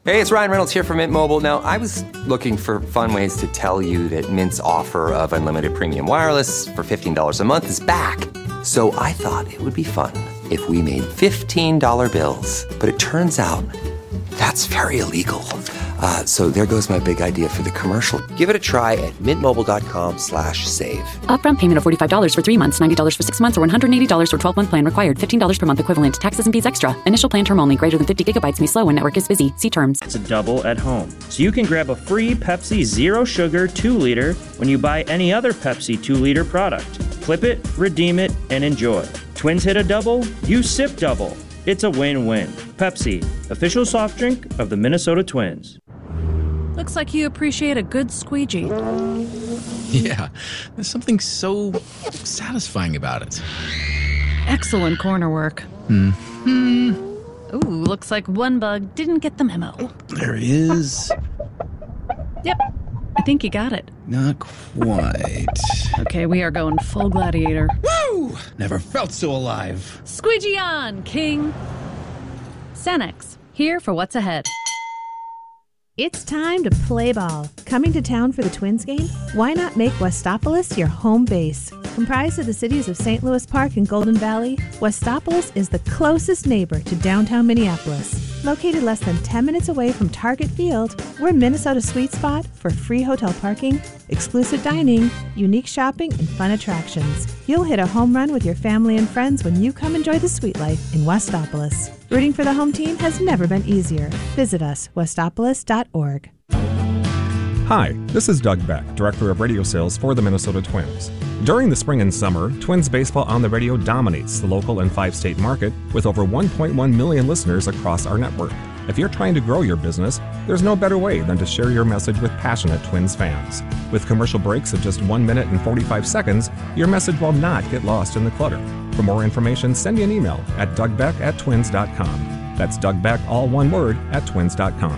Hey, it's Ryan Reynolds here from Mint Mobile. Now, I was looking for fun ways to tell you that Mint's offer of unlimited premium wireless for $15 a month is back. So I thought it would be fun if we made $15 bills. But it turns out that's very illegal. So there goes my big idea for the commercial. Give it a try at mintmobile.com/save. Upfront payment of $45 for 3 months, $90 for 6 months, or $180 for 12-month plan required. $15 per month equivalent. Taxes and fees extra. Initial plan term only. Greater than 50 gigabytes may slow when network is busy. See terms. It's a double at home. So you can grab a free Pepsi Zero Sugar 2-liter when you buy any other Pepsi 2-liter product. Flip it, redeem it, and enjoy. Twins hit a double, you sip double. It's a win-win. Pepsi, official soft drink of the Minnesota Twins. Looks like you appreciate a good squeegee. Yeah, there's something so satisfying about it. Excellent corner work. Mm-hmm. Ooh, looks like one bug didn't get the memo. Oh, there he is. Yep, I think you got it. Not quite. Okay, we are going full gladiator. Woo! Never felt so alive. Squeegee on, King! Cenex, here for what's ahead. It's time to play ball. Coming to town for the Twins game? Why not make Westopolis your home base? Comprised of the cities of St. Louis Park and Golden Valley, Westopolis is the closest neighbor to downtown Minneapolis. Located less than 10 minutes away from Target Field, we're Minnesota's sweet spot for free hotel parking, exclusive dining, unique shopping, and fun attractions. You'll hit a home run with your family and friends when you come enjoy the sweet life in Westopolis. Rooting for the home team has never been easier. Visit us, westopolis.org. Hi, this is Doug Beck, Director of Radio Sales for the Minnesota Twins. During the spring and summer, Twins baseball on the radio dominates the local and 5-state market with over 1.1 million listeners across our network. If you're trying to grow your business, there's no better way than to share your message with passionate Twins fans. With commercial breaks of just 1 minute and 45 seconds, your message will not get lost in the clutter. For more information, send me an email at dougbeck@twins.com. That's Doug Beck, all one word, @twins.com.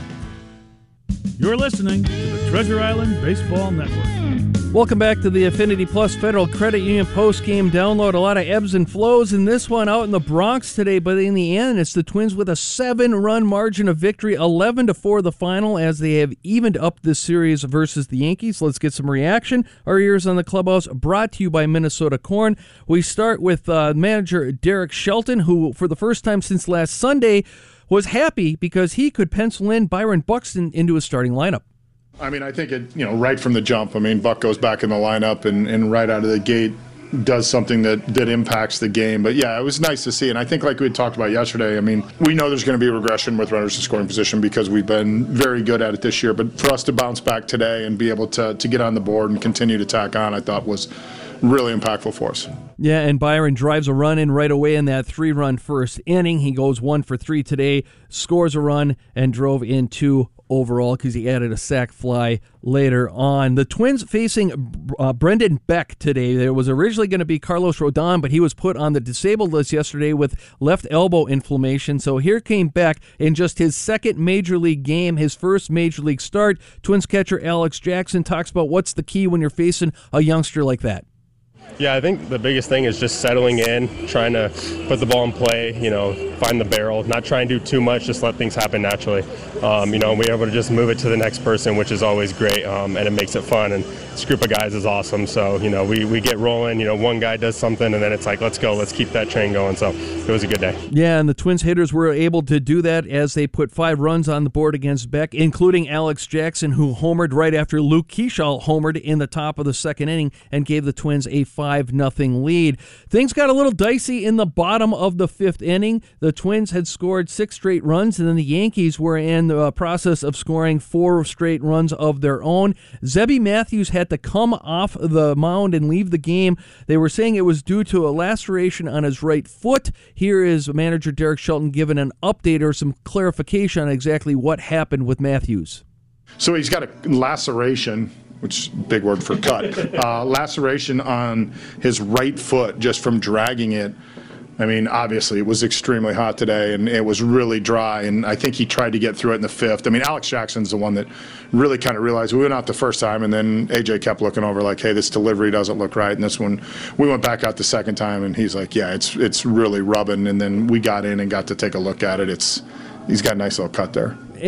You're listening to the Treasure Island Baseball Network. Welcome back to the Affinity Plus Federal Credit Union post-game download. A lot of ebbs and flows in this one out in the Bronx today, but in the end, it's the Twins with a 7-run margin of victory, 11-4 the final, as they have evened up this series versus the Yankees. Let's get some reaction. Our ears on the clubhouse, brought to you by Minnesota Corn. We start with manager Derek Shelton, who, for the first time since last Sunday, was happy because he could pencil in Byron Buxton into his starting lineup. I mean, I think right from the jump. I mean, Buck goes back in the lineup and right out of the gate does something that impacts the game. But yeah, it was nice to see. And I think, like we had talked about yesterday, I mean, we know there's going to be regression with runners in scoring position because we've been very good at it this year. But for us to bounce back today and be able to get on the board and continue to tack on, I thought was really impactful for us. Yeah, and Byron drives a run in right away in that 3-run first inning. He goes 1 for 3 today, scores a run, and drove in 2 overall because he added a sac fly later on. The Twins facing Brendan Beck today. There was originally going to be Carlos Rodon, but he was put on the disabled list yesterday with left elbow inflammation. So here came Beck in just his second major league game, his first major league start. Twins catcher Alex Jackson talks about what's the key when you're facing a youngster like that. Yeah, I think the biggest thing is just settling in, trying to put the ball in play, find the barrel, not try and do too much, just let things happen naturally. We're able to just move it to the next person, which is always great, and it makes it fun. And this group of guys is awesome. So, we get rolling, one guy does something, and then it's like, let's go, let's keep that train going. So it was a good day. Yeah, and the Twins hitters were able to do that as they put 5 runs on the board against Beck, including Alex Jackson, who homered right after Luke Keeschall homered in the top of the second inning and gave the Twins a 5-0 lead. Things got a little dicey in the bottom of the 5th inning. The Twins had scored 6 straight runs, and then the Yankees were in the process of scoring 4 straight runs of their own. Zebby Matthews had to come off the mound and leave the game. They were saying it was due to a laceration on his right foot. Here is manager Derek Shelton giving an update or some clarification on exactly what happened with Matthews. So he's got a laceration, which is a big word for cut, laceration on his right foot just from dragging it. I mean, obviously, it was extremely hot today, and it was really dry, and I think he tried to get through it in the 5th. I mean, Alex Jackson's the one that really kind of realized we went out the first time, and then A.J. kept looking over like, hey, this delivery doesn't look right, and this one, we went back out the second time, and he's like, yeah, it's really rubbing, and then we got in and got to take a look at it. He's got a nice little cut there.